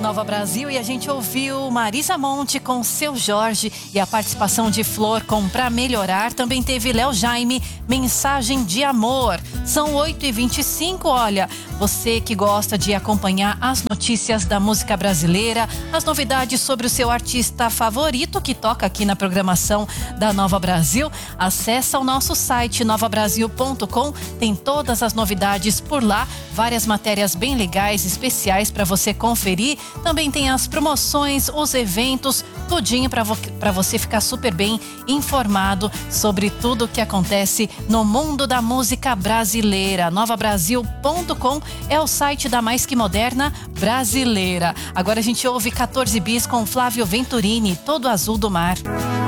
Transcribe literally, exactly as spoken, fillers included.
Nova Brasil e a gente ouviu Marisa Monte com Seu Jorge e a participação de Flor com Pra Melhorar. Também teve Léo Jaime, Mensagem de Amor. São oito e vinte e cinco, olha, você que gosta de acompanhar as notícias da música brasileira, as novidades sobre o seu artista favorito que toca aqui na programação da Nova Brasil, acessa o nosso site nova brasil ponto com, tem todas as novidades por lá, várias matérias bem legais, especiais para você conferir. Também tem as promoções, os eventos, tudinho para vo você ficar super bem informado sobre tudo o que acontece no mundo da música brasileira. nova brasil ponto com é o site da mais que moderna brasileira. Agora a gente ouve quatorze bis com Flávio Venturini, Todo Azul do Mar.